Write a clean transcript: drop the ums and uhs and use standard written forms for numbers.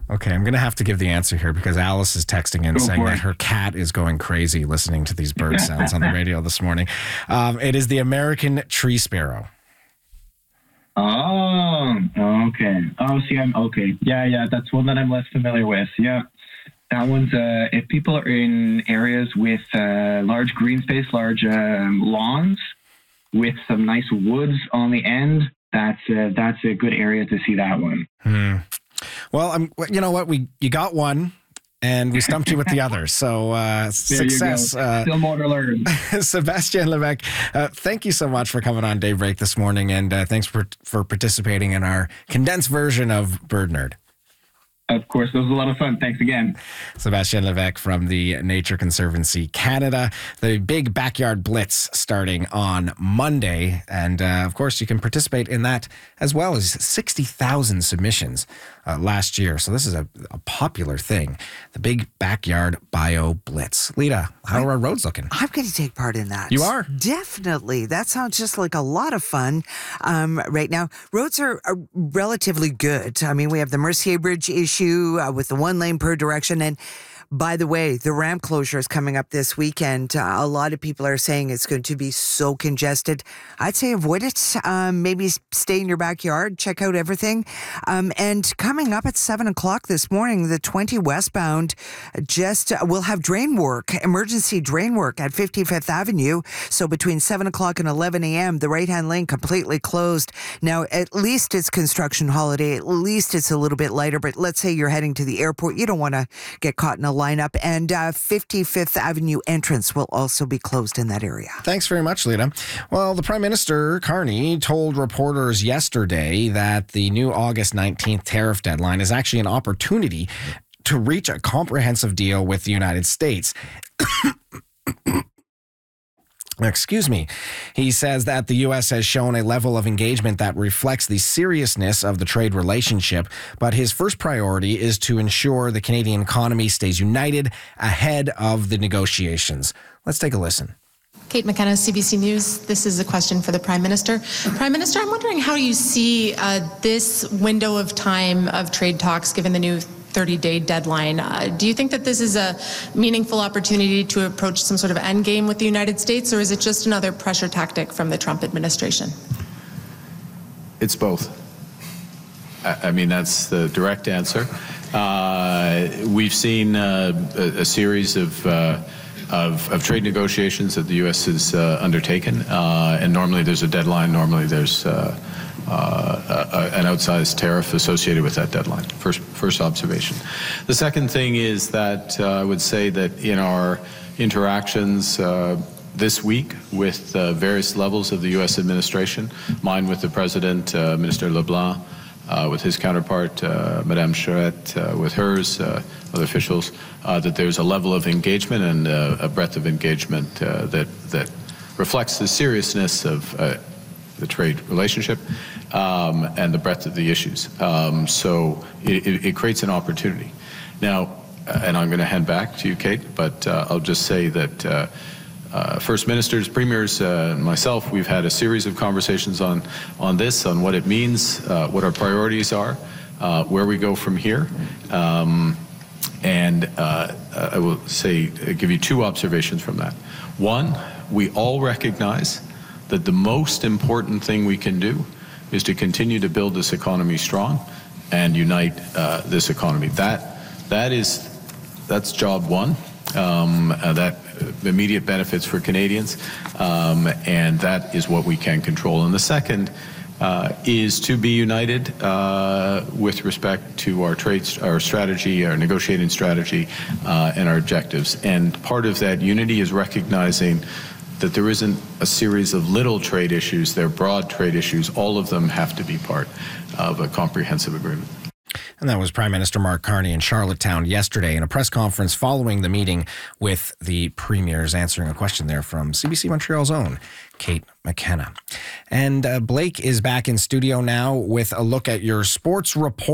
Okay, I'm going to have to give the answer here because Alice is texting in Go saying for that it. her cat is going crazy listening to these bird sounds on the radio this morning. It is the American tree sparrow. Oh, okay. Oh, see, I'm okay. Yeah, that's one that I'm less familiar with. Yeah. That one's, if people are in areas with large green space, large lawns with some nice woods on the end, that's a good area to see that one. Well, you know what? You got one, and we stumped you with the other. So success. You go. Still more to learn. Sebastien Levesque, thank you so much for coming on Daybreak this morning, and thanks for participating in our condensed version of Bird Nerd. Of course, it was a lot of fun. Thanks again. Sebastien Levesque from the Nature Conservancy Canada. The big backyard blitz starting on Monday. And of course, you can participate in that as well as 60,000 submissions last year. So this is a popular thing. The big backyard bio blitz. Lita, how are our roads looking? I'm going to take part in that. You are? Definitely. That sounds just like a lot of fun right now. Roads are relatively good. I mean, we have the Mercier Bridge issue with the 1 lane per direction. And by the way, the ramp closure is coming up this weekend. A lot of people are saying it's going to be so congested. I'd say avoid it. Maybe stay in your backyard, check out everything. And coming up at 7 o'clock this morning, the 20 westbound will have drain work, emergency drain work at 55th Avenue. So between 7 o'clock and 11 a.m., the right-hand lane completely closed. Now, at least it's construction holiday. At least it's a little bit lighter. But let's say you're heading to the airport. You don't want to get caught in a lineup, and 55th Avenue entrance will also be closed in that area. Thanks very much, Lita. Well, the Prime Minister, Carney, told reporters yesterday that the new August 19th tariff deadline is actually an opportunity to reach a comprehensive deal with the United States. Excuse me. He says that the U.S. has shown a level of engagement that reflects the seriousness of the trade relationship, but his first priority is to ensure the Canadian economy stays united ahead of the negotiations. Let's take a listen. Kate McKenna, CBC News. This is a question for the Prime Minister. Prime Minister, I'm wondering how you see this window of time of trade talks given the new 30-day deadline. Do you think that this is a meaningful opportunity to approach some sort of end game with the United States, or is it just another pressure tactic from the Trump administration? It's both. I mean, that's the direct answer. We've seen a series of trade negotiations that the U.S. has undertaken, and normally there's a deadline. Normally there's an outsized tariff associated with that deadline. First observation. The second thing is that I would say that in our interactions this week with various levels of the U.S. administration, mine with the President, Minister LeBlanc, with his counterpart, Madame Charette, with hers, other officials, that there's a level of engagement and a breadth of engagement that reflects the seriousness of the trade relationship and the breadth of the issues. So it creates an opportunity. Now, and I'm going to hand back to you, Kate, but I'll just say that First Ministers, Premiers, and myself, we've had a series of conversations on this, on what it means, what our priorities are, where we go from here. And I will say, give you two observations from that. One, we all recognize that the most important thing we can do is to continue to build this economy strong and unite this economy. That's job one. That immediate benefits for Canadians, and that is what we can control. And the second is to be united with respect to our strategy, our negotiating strategy, and our objectives. And part of that unity is recognizing that there isn't a series of little trade issues, they're broad trade issues. All of them have to be part of a comprehensive agreement. And that was Prime Minister Mark Carney in Charlottetown yesterday in a press conference following the meeting with the premiers, answering a question there from CBC Montreal's own Kate McKenna. And Blake is back in studio now with a look at your sports report.